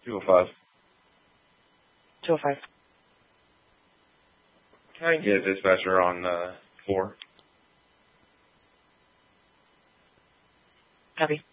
205. 205. Can I get dispatcher on 4? Copy.